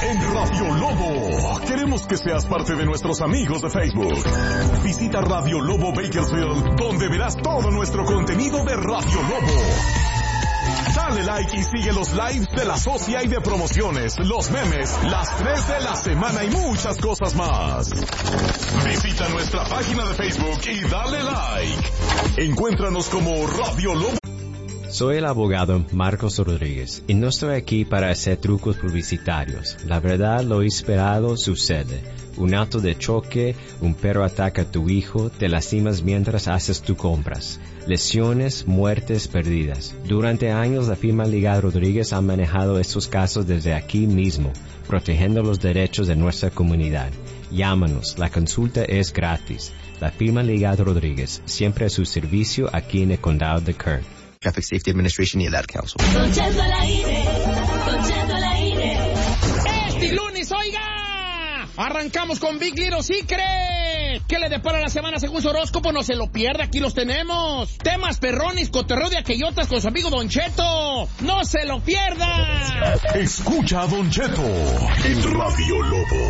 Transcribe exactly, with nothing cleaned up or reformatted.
en Radio Lobo. Queremos que seas parte de nuestros amigos de Facebook. Visita Radio Lobo Bakersfield, donde verás todo nuestro contenido de Radio Lobo. Dale like y sigue los lives de la socia y de promociones, los memes, las tres de la semana y muchas cosas más. Visita nuestra página de Facebook y dale like. Encuéntranos como Radio Lobo. Soy el abogado Marcos Rodríguez y no estoy aquí para hacer trucos publicitarios. La verdad, lo esperado sucede. Un auto de choque, un perro ataca a tu hijo, te lastimas mientras haces tus compras. Lesiones, muertes, pérdidas. Durante años la firma Liga Rodríguez ha manejado estos casos desde aquí mismo, protegiendo los derechos de nuestra comunidad. Llámanos, la consulta es gratis. La firma Liga Rodríguez, siempre a su servicio aquí en el condado de Kern. Traffic Safety Administration y el Ad Council. Don Cheto al aire, Don Cheto al aire. Este lunes, oiga, arrancamos con Big Little Secret. ¿Qué le depara la semana según su horóscopo? No se lo pierda, aquí los tenemos. Temas perrones, cotorreo de aquellotas con su amigo Don Cheto. ¡No se lo pierda! Escucha a Don Cheto en Radio Lobo.